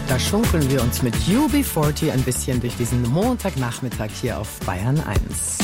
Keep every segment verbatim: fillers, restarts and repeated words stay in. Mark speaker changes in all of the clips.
Speaker 1: Da schunkeln wir uns mit U B vierzig ein bisschen durch diesen Montagnachmittag hier auf Bayern eins.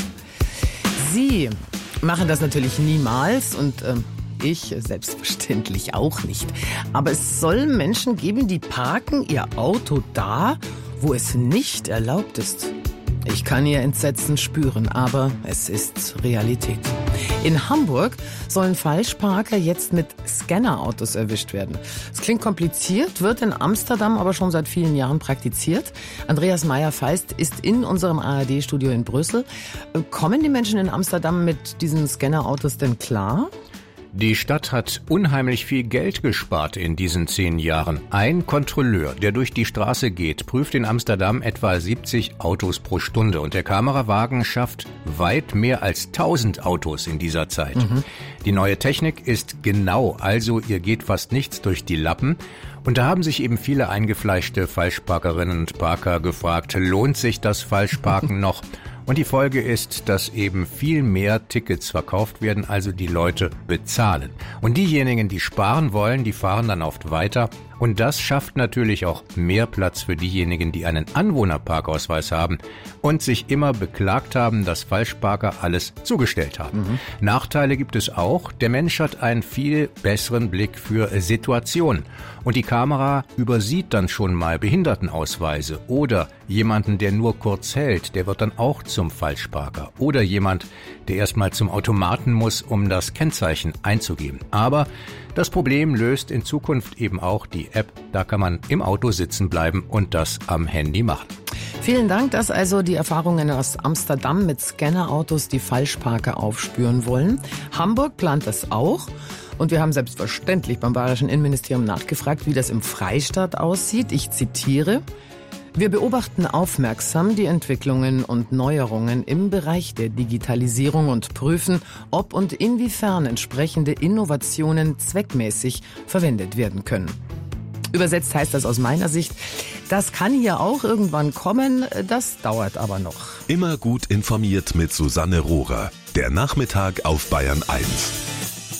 Speaker 1: Sie machen das natürlich niemals und äh, ich selbstverständlich auch nicht. Aber es soll Menschen geben, die parken ihr Auto da, wo es nicht erlaubt ist. Ich kann ihr Entsetzen spüren, aber es ist Realität. In Hamburg sollen Falschparker jetzt mit Scannerautos erwischt werden. Es klingt kompliziert, wird in Amsterdam aber schon seit vielen Jahren praktiziert. Andreas Meyer-Feist ist in unserem A R D-Studio in Brüssel. Kommen die Menschen in Amsterdam mit diesen Scannerautos denn klar?
Speaker 2: Die Stadt hat unheimlich viel Geld gespart in diesen zehn Jahren. Ein Kontrolleur, der durch die Straße geht, prüft in Amsterdam etwa siebzig Autos pro Stunde. Und der Kamerawagen schafft weit mehr als tausend Autos in dieser Zeit. Mhm. Die neue Technik ist genau, also ihr geht fast nichts durch die Lappen. Und da haben sich eben viele eingefleischte Falschparkerinnen und Parker gefragt, lohnt sich das Falschparken noch? Und die Folge ist, dass eben viel mehr Tickets verkauft werden, also die Leute bezahlen. Und diejenigen, die sparen wollen, die fahren dann oft weiter. Und das schafft natürlich auch mehr Platz für diejenigen, die einen Anwohnerparkausweis haben und sich immer beklagt haben, dass Falschparker alles zugestellt haben. Mhm. Nachteile gibt es auch. Der Mensch hat einen viel besseren Blick für Situationen. Und die Kamera übersieht dann schon mal Behindertenausweise oder jemanden, der nur kurz hält, der wird dann auch zum Falschparker. Oder jemand, der erstmal zum Automaten muss, um das Kennzeichen einzugeben. Aber das Problem löst in Zukunft eben auch die App. Da kann man im Auto sitzen bleiben und das am Handy machen.
Speaker 1: Vielen Dank, dass also die Erfahrungen aus Amsterdam mit Scannerautos die Falschparker aufspüren wollen. Hamburg plant das auch. Und wir haben selbstverständlich beim Bayerischen Innenministerium nachgefragt, wie das im Freistaat aussieht. Ich zitiere: Wir beobachten aufmerksam die Entwicklungen und Neuerungen im Bereich der Digitalisierung und prüfen, ob und inwiefern entsprechende Innovationen zweckmäßig verwendet werden können. Übersetzt heißt das aus meiner Sicht, das kann hier auch irgendwann kommen, das dauert aber noch.
Speaker 3: Immer gut informiert mit Susanne Rohrer. Der Nachmittag auf Bayern eins.